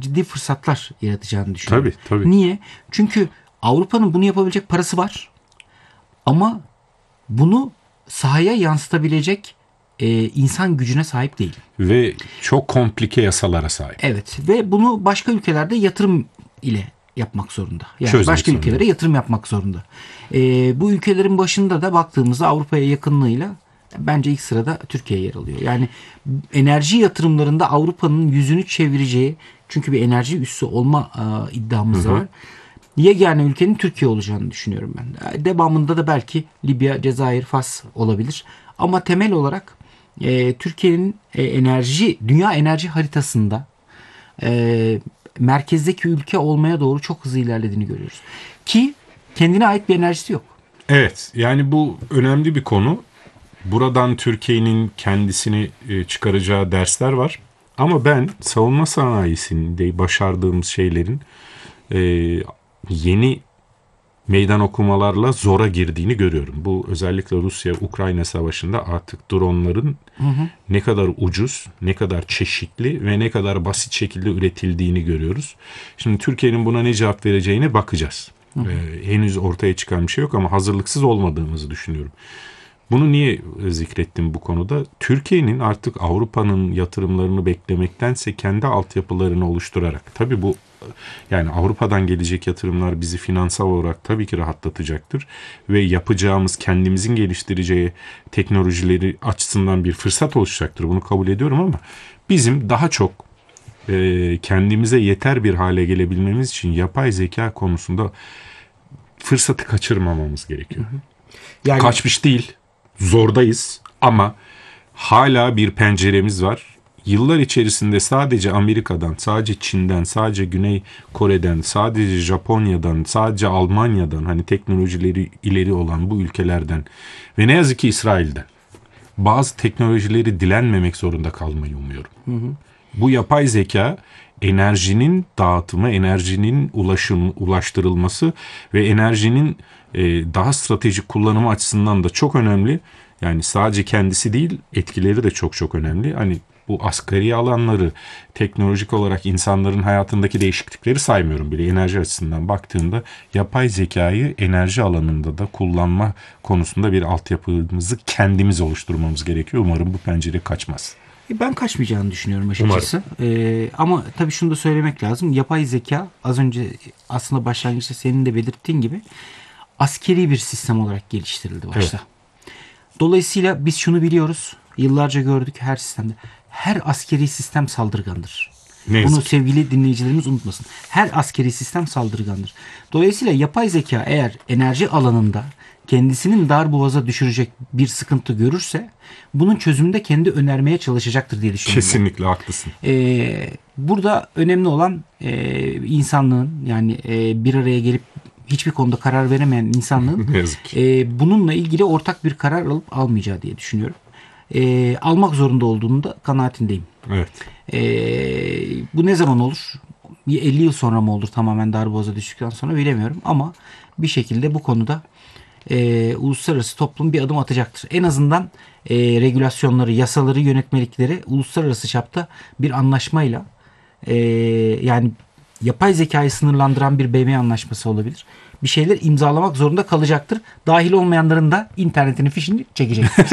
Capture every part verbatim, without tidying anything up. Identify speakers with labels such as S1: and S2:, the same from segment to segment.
S1: ciddi fırsatlar yaratacağını düşünüyorum.
S2: Tabii, tabii.
S1: Niye? Çünkü Avrupa'nın bunu yapabilecek parası var. Ama bunu sahaya yansıtabilecek e, insan gücüne sahip değil.
S2: Ve çok komplike yasalara sahip.
S1: Evet ve bunu başka ülkelerde yatırım ile yapmak zorunda. Yani
S2: Çözmek
S1: başka
S2: zorunda.
S1: ülkelere yatırım yapmak zorunda. E, bu ülkelerin başında da baktığımızda Avrupa'ya yakınlığıyla bence ilk sırada Türkiye yer alıyor. Yani enerji yatırımlarında Avrupa'nın yüzünü çevireceği, çünkü bir enerji üssü olma e, iddiamız da var. Yegane ülkenin Türkiye olacağını düşünüyorum ben. Devamında da belki Libya, Cezayir, Fas olabilir. Ama temel olarak e, Türkiye'nin e, enerji, dünya enerji haritasında e, merkezdeki ülke olmaya doğru çok hızlı ilerlediğini görüyoruz. Ki kendine ait bir enerjisi yok.
S2: Evet, yani bu önemli bir konu. Buradan Türkiye'nin kendisini çıkaracağı dersler var. Ama ben savunma sanayisinde başardığımız şeylerin e, yeni meydan okumalarla zora girdiğini görüyorum. Bu özellikle Rusya-Ukrayna savaşında artık dronların hı hı. ne kadar ucuz, ne kadar çeşitli ve ne kadar basit şekilde üretildiğini görüyoruz. Şimdi Türkiye'nin buna ne cevap vereceğine bakacağız. Hı hı. Ee, henüz ortaya çıkan bir şey yok ama hazırlıksız olmadığımızı düşünüyorum. Bunu niye zikrettim bu konuda? Türkiye'nin artık Avrupa'nın yatırımlarını beklemektense kendi altyapılarını oluşturarak, tabii bu yani Avrupa'dan gelecek yatırımlar bizi finansal olarak tabii ki rahatlatacaktır ve yapacağımız, kendimizin geliştireceği teknolojileri açısından bir fırsat oluşacaktır. Bunu kabul ediyorum ama bizim daha çok e, kendimize yeter bir hale gelebilmemiz için yapay zeka konusunda fırsatı kaçırmamamız gerekiyor. Hı hı. Yani kaçmış değil. Zordayız ama hala bir penceremiz var. Yıllar içerisinde sadece Amerika'dan, sadece Çin'den, sadece Güney Kore'den, sadece Japonya'dan, sadece Almanya'dan, hani teknolojileri ileri olan bu ülkelerden ve ne yazık ki İsrail'den bazı teknolojileri dilenmemek zorunda kalmayı umuyorum. Hı hı. Bu yapay zeka enerjinin dağıtımı, enerjinin ulaşım, ulaştırılması ve enerjinin e, daha stratejik kullanımı açısından da çok önemli. Yani sadece kendisi değil, etkileri de çok çok önemli. Hani bu asgari alanları, teknolojik olarak insanların hayatındaki değişiklikleri saymıyorum bile. Enerji açısından baktığımda yapay zekayı enerji alanında da kullanma konusunda bir altyapımızı kendimiz oluşturmamız gerekiyor. Umarım bu pencere kaçmaz.
S1: Ben kaçmayacağını düşünüyorum açıkçası. Ee, ama tabii şunu da söylemek lazım. Yapay zeka az önce aslında başlangıçta senin de belirttiğin gibi askeri bir sistem olarak geliştirildi başta. Evet. Dolayısıyla biz şunu biliyoruz. Yıllarca gördük her sistemde. Her askeri sistem saldırgandır. Ne Bunu sevgili dinleyicilerimiz unutmasın. Her askeri sistem saldırgandır. Dolayısıyla yapay zeka eğer enerji alanında kendisinin darboğaza düşürecek bir sıkıntı görürse bunun çözümünde kendi önermeye çalışacaktır diye düşünüyorum.
S2: Kesinlikle haklısın.
S1: Ee, burada önemli olan e, insanlığın yani e, bir araya gelip hiçbir konuda karar veremeyen insanlığın e, bununla ilgili ortak bir karar alıp almayacağı diye düşünüyorum. E, almak zorunda olduğunu da kanaatindeyim.
S2: Evet.
S1: E, bu ne zaman olur? elli yıl sonra mı olur tamamen darboğaza düştükten sonra bilemiyorum ama bir şekilde bu konuda e, uluslararası toplum bir adım atacaktır. En azından e, regülasyonları, yasaları, yönetmelikleri uluslararası çapta bir anlaşmayla e, yani yapay zekayı sınırlandıran bir B M anlaşması olabilir. Bir şeyler imzalamak zorunda kalacaktır. Dahil olmayanların da internetinin fişini çekecektir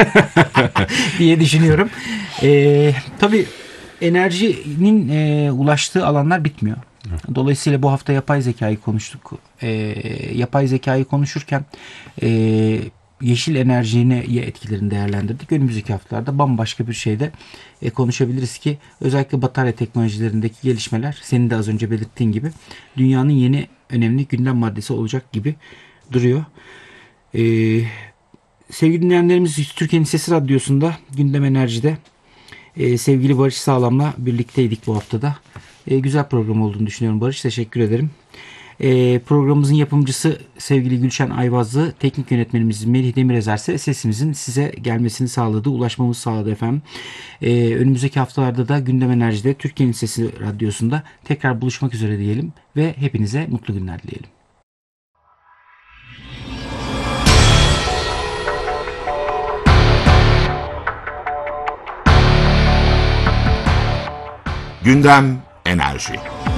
S1: diye düşünüyorum. E, tabii enerjinin e, ulaştığı alanlar bitmiyor. Dolayısıyla bu hafta yapay zekayı konuştuk. E, yapay zekayı konuşurken e, yeşil enerjinin etkilerini değerlendirdik. Önümüzdeki haftalarda bambaşka bir şeyde e, konuşabiliriz ki özellikle batarya teknolojilerindeki gelişmeler senin de az önce belirttiğin gibi dünyanın yeni önemli gündem maddesi olacak gibi duruyor. E, sevgili dinleyenlerimiz, Türkiye'nin Sesi Radyosu'nda Gündem Enerji'de e, sevgili Barış Sağlam'la birlikteydik bu haftada. E, güzel program olduğunu düşünüyorum Barış. Teşekkür ederim. E, programımızın yapımcısı sevgili Gülşen Ayvazlı, teknik yönetmenimiz Melih Demirezerse sesimizin size gelmesini sağladı, ulaşmamızı sağladı efendim. E, önümüzdeki haftalarda da Gündem Enerji'de Türkiye'nin Sesi Radyosu'nda tekrar buluşmak üzere diyelim ve hepinize mutlu günler dileyelim.
S3: Gündem Enerji.